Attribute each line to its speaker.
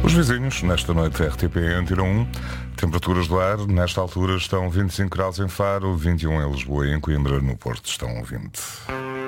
Speaker 1: Os vizinhos, nesta noite RTP Antena 1, temperaturas do ar, nesta altura estão 25 graus em Faro, 21 em Lisboa e em Coimbra, no Porto estão 20.